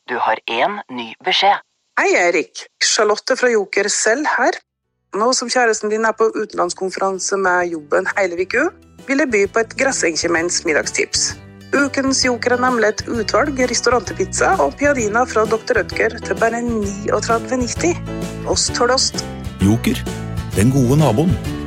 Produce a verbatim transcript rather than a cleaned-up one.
Du har en ny beskjed. Hei Erik, Charlotte fra Joker selv her. Nå som kjæresten din er på utenlandskonferanse med jobben hele viku, vil jeg by på et Grassenkjemenns middagstips. Ukens Joker er nemlig et utvalg restaurantpizza og piadina fra doktor Rødger til bare trettini nitti. Ost for ost. Joker, den gode naboen.